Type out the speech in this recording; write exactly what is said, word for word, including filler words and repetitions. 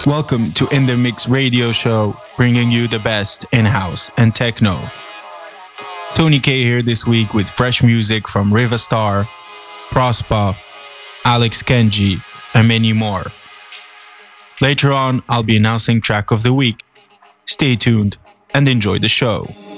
Welcome to In The Mix radio show, bringing you the best in house and techno. Tony K here this week with fresh music from Riva Starr, Prospa, Alex Kenji, and many more. Later on, I'll be announcing track of the week. Stay tuned and enjoy the show.